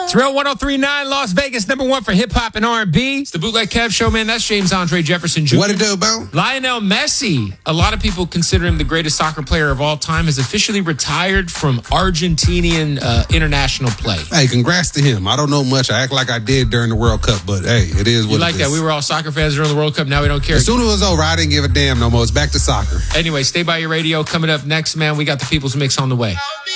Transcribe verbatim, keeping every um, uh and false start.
Thrill one oh three point nine, Las Vegas, number one for hip-hop and R and B. It's the Bootleg Kev Show, man. That's James Andre Jefferson Junior What it do, Bo? Lionel Messi, a lot of people consider him the greatest soccer player of all time, has officially retired from Argentinian uh, international play. Hey, congrats to him. I don't know much. I act like I did during the World Cup, but hey, it is what You like it that? is. We were all soccer fans during the World Cup. Now we don't care. As soon as it was over, I didn't give a damn no more. It's back to soccer. Anyway, stay by your radio. Coming up next, man, we got the People's Mix on the way.